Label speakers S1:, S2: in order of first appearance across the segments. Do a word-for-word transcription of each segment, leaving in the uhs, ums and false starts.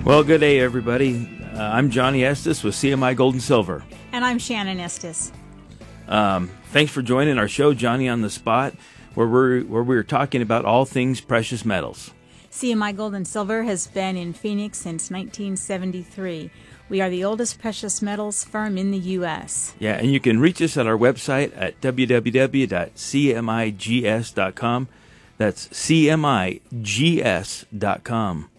S1: Well, good day, everybody. Uh, I'm Johnny Estes with C M I Gold and Silver.
S2: And I'm Shannon Estes.
S1: Um, thanks for joining our show, Johnny on the Spot, where we're where we're talking about all things precious metals.
S2: C M I Gold and Silver has been in Phoenix since nineteen seventy-three. We are the oldest precious metals firm in the U S
S1: Yeah, and you can reach us at our website at w w w dot c m i g s dot com. That's c m i g s dot com.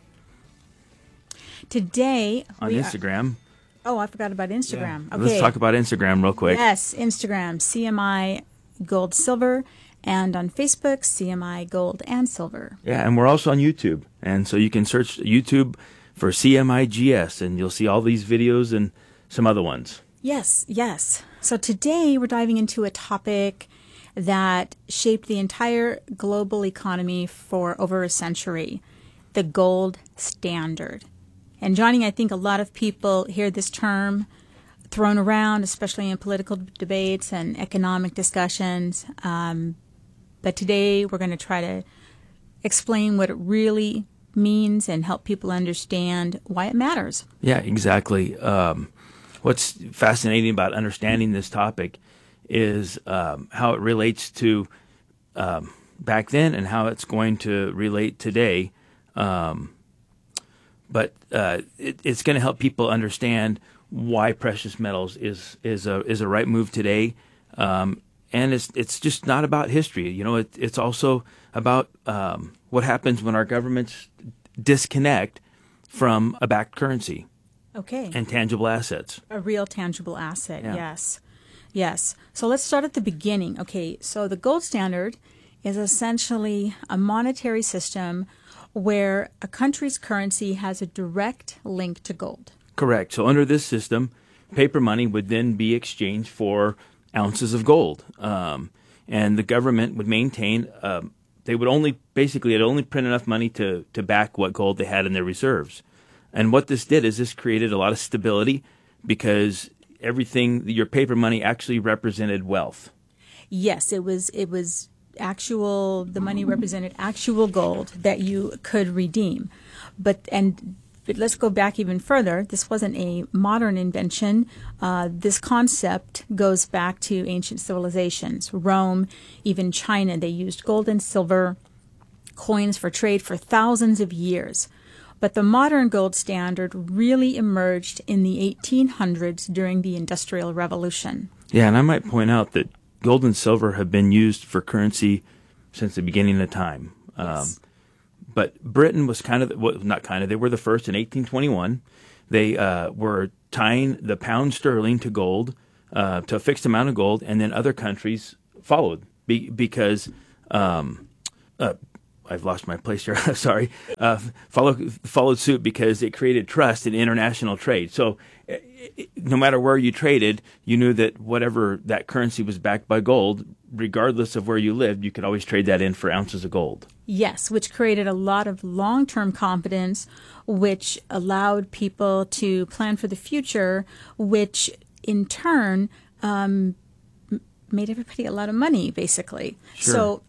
S2: Today
S1: on
S2: we
S1: Instagram.
S2: Are, oh, I forgot about Instagram.
S1: Yeah.
S2: Okay.
S1: Let's talk about Instagram real quick.
S2: Yes, Instagram, C M I Gold Silver, and on Facebook, C M I Gold and Silver.
S1: Yeah, and we're also on YouTube. And so you can search YouTube for C M I G S, and you'll see all these videos and some other ones.
S2: Yes, yes. So today we're diving into a topic that shaped the entire global economy for over a century, the gold standard. And Johnny, I think a lot of people hear this term thrown around, especially in political debates and economic discussions. Um, but today we're going to try to explain what it really means and help people understand why it matters.
S1: Yeah, exactly. Um, what's fascinating about understanding this topic is um, how it relates to um, back then and how it's going to relate today. Um, but uh, it, it's going to help people understand why precious metals is is a is a right move today. Um, and it's it's just not about history. You know, it, it's also about um, what happens when our governments disconnect from a backed currency.
S2: Okay.
S1: And tangible assets.
S2: A real tangible asset,
S1: yeah.
S2: yes. Yes. So let's start at the beginning. Okay, so the gold standard is essentially a monetary system where a country's currency has a direct link to gold.
S1: Correct. So under this system, paper money would then be exchanged for ounces of gold. Um, and the government would maintain, um, they would only, basically, it only print enough money to, to back what gold they had in their reserves. And what this did is this created a lot of stability because everything, your paper money actually represented wealth.
S2: Yes, it was, it was actual, the money represented actual gold that you could redeem. But, and, but let's go back even further. This wasn't a modern invention. Uh, this concept goes back to ancient civilizations. Rome, even China, they used gold and silver coins for trade for thousands of years. But the modern gold standard really emerged in the eighteen hundreds during the Industrial Revolution.
S1: Yeah, and I might point out that gold and silver have been used for currency since the beginning of time.
S2: Yes.
S1: Um, but Britain was kind of, well, not kind of, they were the first in eighteen twenty-one. They uh, were tying the pound sterling to gold, uh, to a fixed amount of gold, and then other countries followed be, because um, uh, I've lost my place here. Sorry. Uh, follow, followed suit because it created trust in international trade. So it, it, no matter where you traded, you knew that whatever that currency was backed by gold, regardless of where you lived, you could always trade that in for ounces of gold.
S2: Yes, which created a lot of long-term confidence, which allowed people to plan for the future, which in turn um, made everybody a lot of money, basically.
S1: Sure.
S2: So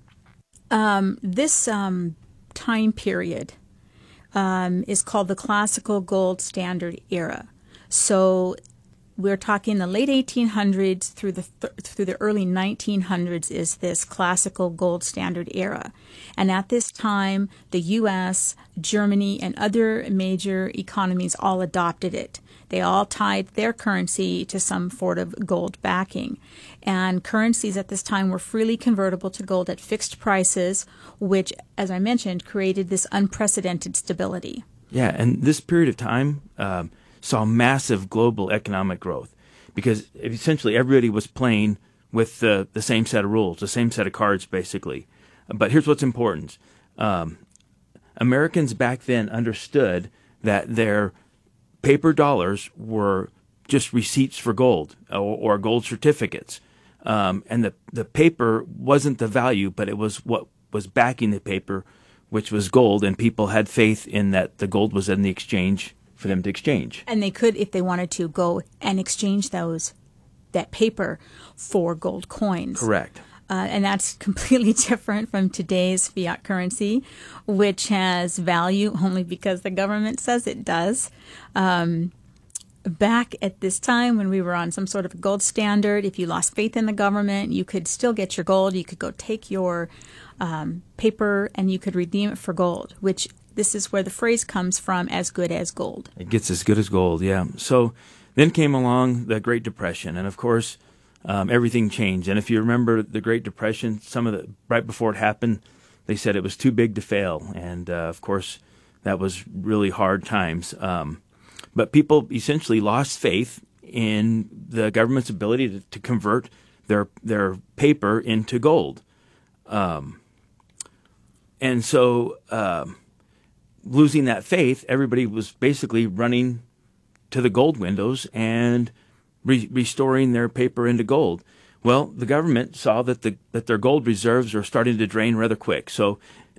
S2: Um, this um, time period um, is called the Classical Gold Standard Era. So we're talking the late eighteen hundreds through the th- through the early nineteen hundreds is this Classical Gold Standard Era. And at this time, the U S, Germany, and other major economies all adopted it. They all tied their currency to some sort of gold backing. And currencies at this time were freely convertible to gold at fixed prices, which, as I mentioned, created this unprecedented stability.
S1: Yeah, and this period of time um, saw massive global economic growth because essentially everybody was playing with the, the same set of rules, the same set of cards, basically. But here's what's important. Um, Americans back then understood that their paper dollars were just receipts for gold or, or gold certificates. Um, and the, the paper wasn't the value, but it was what was backing the paper, which was gold. And people had faith in that the gold was in the exchange for them to exchange.
S2: And they could, if they wanted to, go and exchange those that paper for gold coins.
S1: Correct.
S2: Uh, and that's completely different from today's fiat currency, which has value only because the government says it does. Um, back at this time when we were on some sort of a gold standard, if you lost faith in the government, you could still get your gold. You could go take your um, paper and you could redeem it for gold, which this is where the phrase comes from, as good as gold.
S1: It gets as good as gold, yeah. So then came along the Great Depression, and of course, um, everything changed. And if you remember the Great Depression, some of the right before it happened, they said it was too big to fail, and uh, of course, that was really hard times. Um, but people essentially lost faith in the government's ability to, to convert their their paper into gold, um, and so um, losing that faith, everybody was basically running to the gold windows and re- restoring their paper into gold. Well, the government saw that the that their gold reserves were starting to drain rather quick, so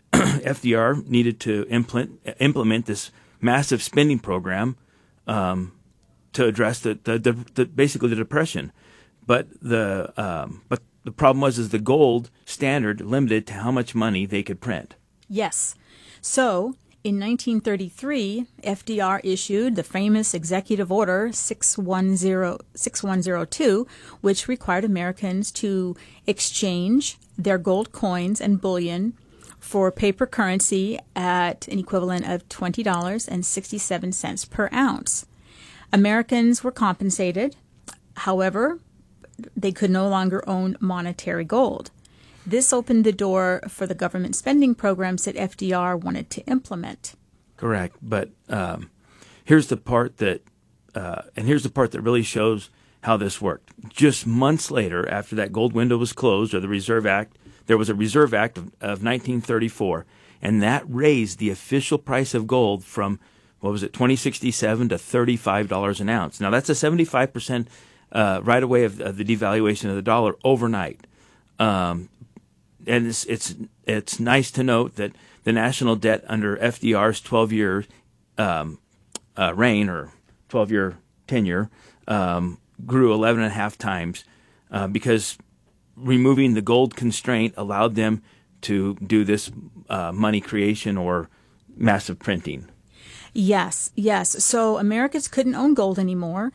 S1: F D R needed to implement implement this massive spending program um, to address the, the, the, the basically the depression. But the um, but the problem was is the gold standard limited to how much money they could print.
S2: Yes, so in nineteen thirty-three, F D R issued the famous Executive Order six one zero two, which required Americans to exchange their gold coins and bullion for paper currency at an equivalent of twenty dollars and sixty-seven cents per ounce. Americans were compensated. However, they could no longer own monetary gold. This opened the door for the government spending programs that F D R wanted to implement.
S1: Correct, but um, here's the part that, uh, and here's the part that really shows how this worked. Just months later, after that gold window was closed, or the Reserve Act, there was a Reserve Act of, of nineteen thirty-four, and that raised the official price of gold from, what was it, twenty sixty-seven to thirty-five dollars an ounce. Now, that's a seventy-five percent uh, right away of, of the devaluation of the dollar overnight. Um, and it's, it's it's nice to note that the national debt under F D R's twelve-year um, uh, reign, or twelve-year tenure, um, grew eleven and a half times uh, because removing the gold constraint allowed them to do this uh, money creation or massive printing.
S2: Yes, yes. So Americans couldn't own gold anymore,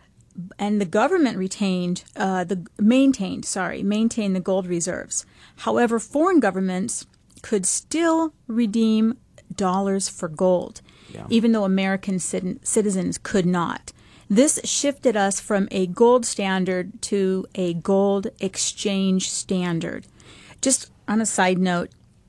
S2: and the government retained uh, the maintained sorry maintained the gold reserves. However, foreign governments could still redeem dollars for gold, yeah. even though American citizens could not. This shifted us from a gold standard to a gold exchange standard. Just on a side note,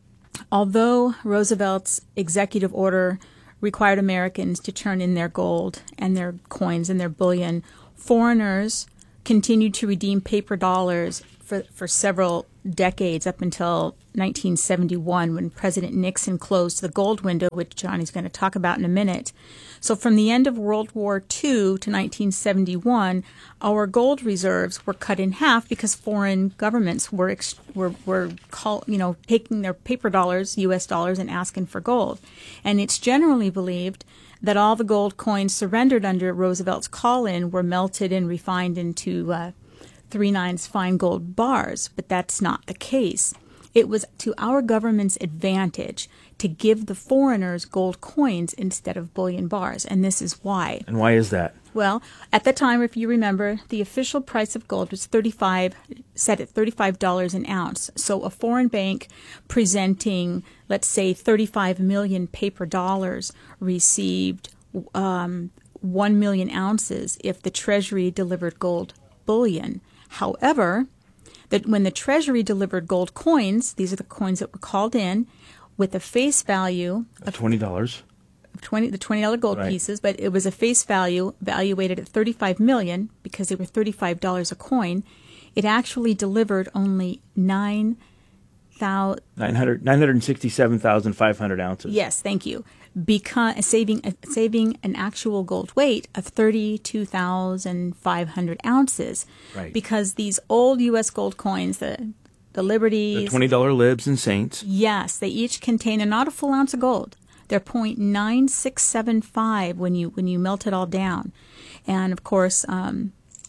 S2: although Roosevelt's executive order required Americans to turn in their gold and their coins and their bullion, foreigners continued to redeem paper dollars for, for several decades up until nineteen seventy-one, when President Nixon closed the gold window, which Johnny's going to talk about in a minute. So from the end of World War Two to nineteen seventy-one, our gold reserves were cut in half because foreign governments were ex- were were call, you know taking their paper dollars, U S dollars, and asking for gold. And it's generally believed that all the gold coins surrendered under Roosevelt's call-in were melted and refined into uh, three nines fine gold bars, but that's not the case. It was to our government's advantage to give the foreigners gold coins instead of bullion bars, and this is why.
S1: And why is that?
S2: Well, at the time, if you remember, the official price of gold was thirty-five, set at thirty-five dollars an ounce. So a foreign bank presenting, let's say, thirty-five million paper dollars received um, one million ounces if the Treasury delivered gold bullion. However, that when the Treasury delivered gold coins, these are the coins that were called in, with a face value
S1: of twenty dollars.
S2: twenty the twenty dollar gold
S1: right.
S2: pieces, but it was a face value valuated at thirty-five million because they were thirty-five dollars a coin. It actually delivered only nine thousand
S1: nine hundred nine hundred sixty-seven thousand five hundred ounces.
S2: Yes, thank you. Because saving saving an actual gold weight of thirty-two thousand five hundred ounces.
S1: Right.
S2: Because these old U S gold coins, the the Liberties,
S1: the twenty dollar Libs and Saints.
S2: Yes, they each contain a not a full ounce of gold. They're zero point nine six seven five when you when you melt it all down, and of course, um,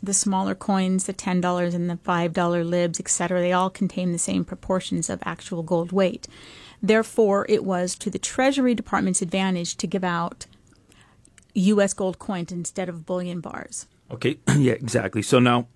S2: the smaller coins, the ten dollars and the five dollar libs, et cetera, they all contain the same proportions of actual gold weight. Therefore, it was to the Treasury Department's advantage to give out U S gold coins instead of bullion bars.
S1: Okay, yeah, exactly. So now,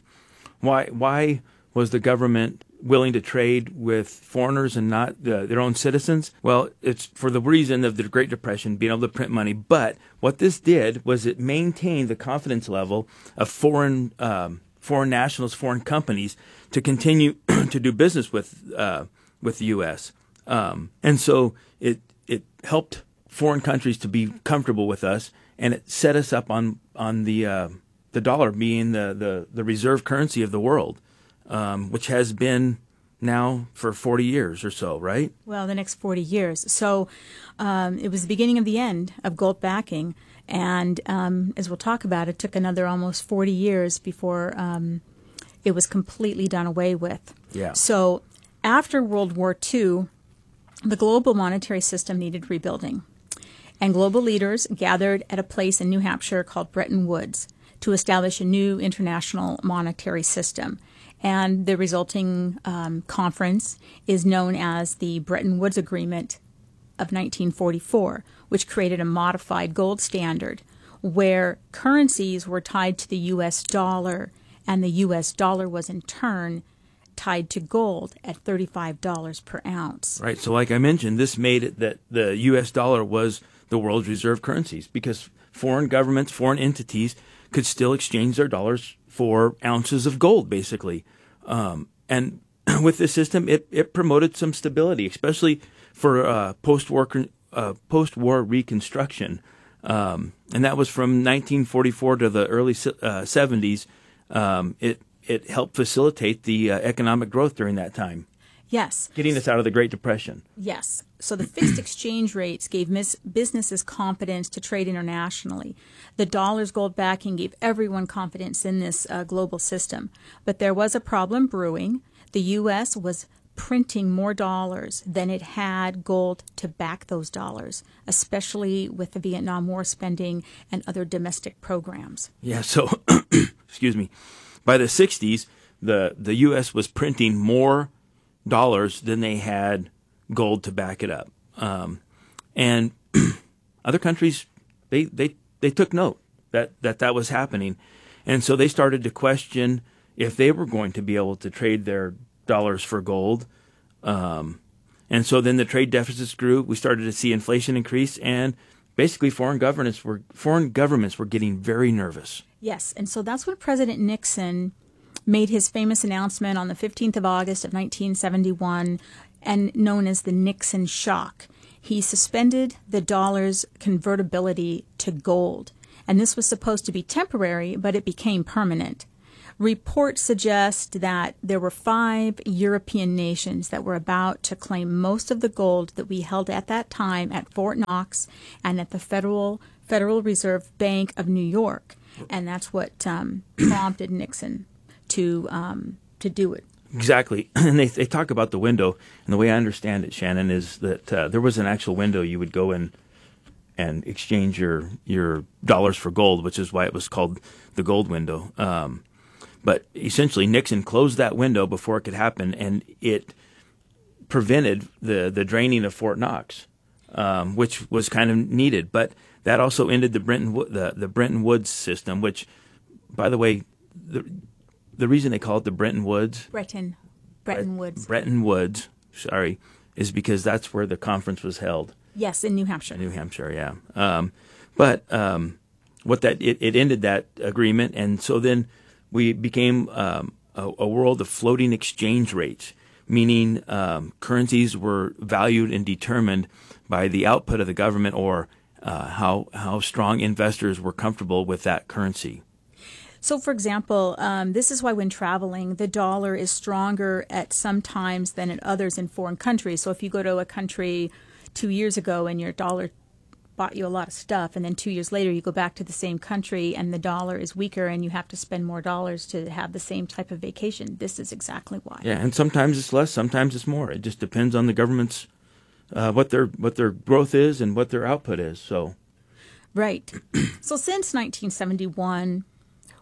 S1: why why was the government willing to trade with foreigners and not uh, their own citizens? Well, it's for the reason of the Great Depression, being able to print money. But what this did was it maintained the confidence level of foreign um, foreign nationals, foreign companies to continue to do business with uh, with the U S Um, and so it it helped foreign countries to be comfortable with us, and it set us up on on the uh, the dollar being the, the, the reserve currency of the world. Um, which has been now for forty years or so, right?
S2: Well, the next forty years. So um, it was the beginning of the end of gold backing. And um, as we'll talk about, it took another almost forty years before um, it was completely done away with.
S1: Yeah.
S2: So after World War Two, the global monetary system needed rebuilding. And global leaders gathered at a place in New Hampshire called Bretton Woods to establish a new international monetary system. And the resulting um, conference is known as the Bretton Woods Agreement of nineteen forty-four, which created a modified gold standard where currencies were tied to the U S dollar, and the U S dollar was in turn tied to gold at thirty-five dollars per ounce.
S1: Right. So like I mentioned, this made it that the U S dollar was the world's reserve currencies because foreign governments, foreign entities could still exchange their dollars for ounces of gold, basically. Um, and with this system, it, it promoted some stability, especially for uh, post-war uh, post-war reconstruction. Um, and that was from nineteen forty-four to the early uh, seventies. Um, it it helped facilitate the uh, economic growth during that time.
S2: Yes.
S1: Getting us out of the Great Depression.
S2: Yes. So the fixed exchange rates gave mis- businesses confidence to trade internationally. The dollar's gold backing gave everyone confidence in this uh, global system. But there was a problem brewing. The U S was printing more dollars than it had gold to back those dollars, especially with the Vietnam War spending and other domestic programs.
S1: Yeah, so, excuse me, by the sixties, the, the U S was printing more dollars than they had gold to back it up. Um, and other countries, they, they, they took note that, that that was happening. And so they started to question if they were going to be able to trade their dollars for gold. Um, and so then the trade deficits grew. We started to see inflation increase, and basically foreign governments were foreign governments were getting very nervous.
S2: Yes, and so that's when President Nixon made his famous announcement on the fifteenth of August of nineteen seventy-one, and known as the Nixon shock. He suspended the dollar's convertibility to gold, and this was supposed to be temporary, but it became permanent. Reports suggest that there were five European nations that were about to claim most of the gold that we held at that time at Fort Knox and at the Federal Federal Reserve Bank of New York, and that's what um, prompted Nixon to um, to do it.
S1: Exactly. And they they talk about the window, and the way I understand it, Shannon, is that uh, there was an actual window you would go in and exchange your your dollars for gold, which is why it was called the gold window. Um, but essentially, Nixon closed that window before it could happen, and it prevented the, the draining of Fort Knox, um, which was kind of needed. But that also ended the Bretton the the Bretton Woods system, which, by the way, the The reason they call it the Bretton Woods,
S2: Bretton, Bretton Woods,
S1: Bretton Woods, sorry, is because that's where the conference was held.
S2: Yes, in New Hampshire.
S1: In New Hampshire, yeah. Um, but um, what that it, it ended that agreement, and so then we became um, a, a world of floating exchange rates, meaning um, currencies were valued and determined by the output of the government or uh, how how strong investors were comfortable with that currency.
S2: So, for example, um, this is why when traveling, the dollar is stronger at some times than at others in foreign countries. So if you go to a country two years ago and your dollar bought you a lot of stuff, and then two years later you go back to the same country and the dollar is weaker and you have to spend more dollars to have the same type of vacation, this is exactly why.
S1: Yeah, and sometimes it's less, sometimes it's more. It just depends on the government's, uh, what their what their growth is and what their output is. So,
S2: right. So since nineteen seventy-one...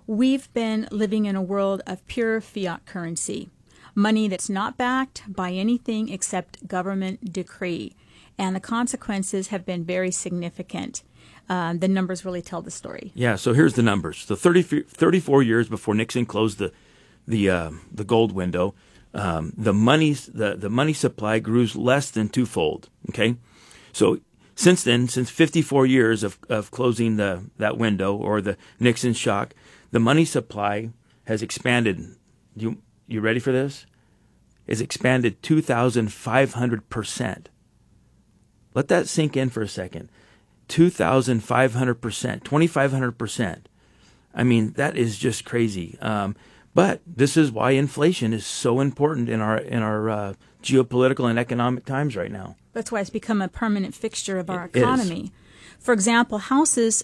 S2: We've been living in a world of pure fiat currency, money that's not backed by anything except government decree. And the consequences have been very significant. Um, the numbers really tell the story.
S1: Yeah, so here's the numbers. So thirty, thirty-four years before Nixon closed the the uh, the gold window, um, the money the, the money supply grew less than twofold. Okay, so since then, since fifty-four years of, of closing the that window or the Nixon shock, the money supply has expanded. You you ready for this? It's expanded two thousand five hundred percent. Let that sink in for a second. two thousand five hundred percent, twenty-five hundred percent. I mean, that is just crazy. Um, but this is why inflation is so important in our in our uh, geopolitical and economic times right now.
S2: That's why it's become a permanent fixture of our
S1: It
S2: economy.
S1: is.
S2: For example, houses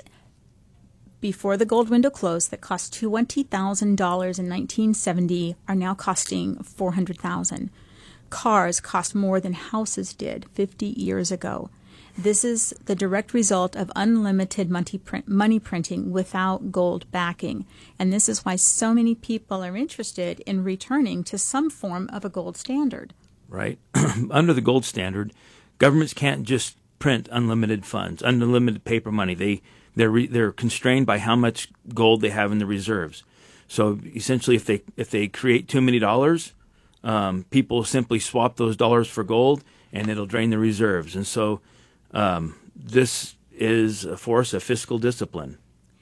S2: before the gold window closed that cost twenty thousand dollars in nineteen seventy are now costing four hundred thousand dollars. Cars cost more than houses did fifty years ago. This is the direct result of unlimited money, print, money printing without gold backing. And this is why so many people are interested in returning to some form of a gold standard.
S1: Right. Under the gold standard, governments can't just print unlimited funds, unlimited paper money. They, they're, re, they're constrained by how much gold they have in the reserves. So essentially, if they, if they create too many dollars, um, people simply swap those dollars for gold, and it'll drain the reserves. And so Um, this is a force of fiscal discipline.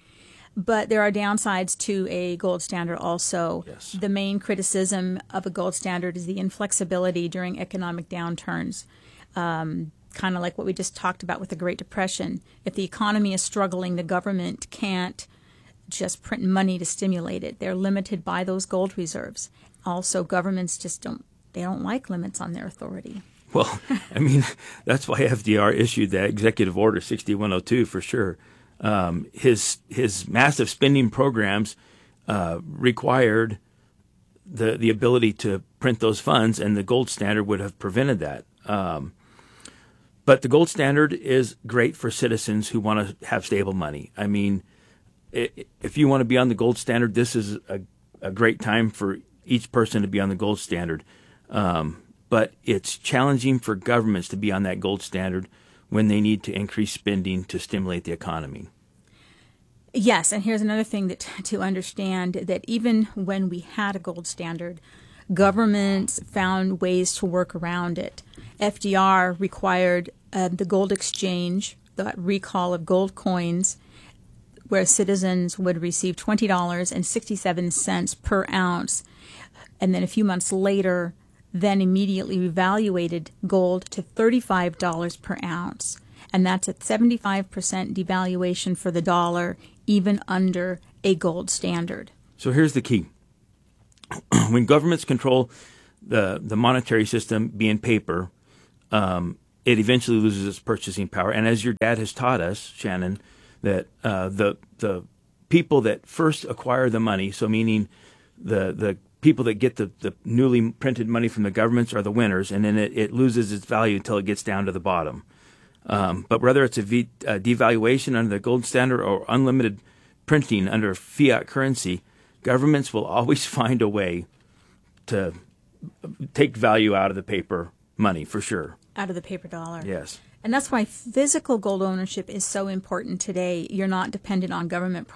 S2: But there are downsides to a gold standard also.
S1: Yes.
S2: The main criticism of a gold standard is the inflexibility during economic downturns, um, kind of like what we just talked about with the Great Depression. If the economy is struggling, the government can't just print money to stimulate it. They're limited by those gold reserves. Also, governments just don't, they don't like limits on their authority.
S1: Well, I mean, that's why F D R issued that Executive Order sixty-one oh two for sure. Um, his his massive spending programs uh, required the the ability to print those funds, and the gold standard would have prevented that. Um, but the gold standard is great for citizens who want to have stable money. I mean, it, if you want to be on the gold standard, this is a, a great time for each person to be on the gold standard. Um, But it's challenging for governments to be on that gold standard when they need to increase spending to stimulate the economy.
S2: Yes, and here's another thing that to understand, that even when we had a gold standard, governments found ways to work around it. F D R required uh, the gold exchange, the recall of gold coins, where citizens would receive twenty dollars and sixty-seven cents per ounce, and then a few months later, then immediately revaluated gold to thirty-five dollars per ounce. And that's a seventy-five percent devaluation for the dollar, even under a gold standard.
S1: So here's the key. When governments control the, the monetary system, being paper, um, it eventually loses its purchasing power. And as your dad has taught us, Shannon, that uh, the the people that first acquire the money, so meaning the the people that get the, the newly printed money from the governments are the winners, and then it, it loses its value until it gets down to the bottom. Um, but whether it's a, v, a devaluation under the gold standard or unlimited printing under fiat currency, governments will always find a way to take value out of the paper money, for sure.
S2: Out of the paper dollar.
S1: Yes.
S2: And that's why physical gold ownership is so important today. You're not dependent on government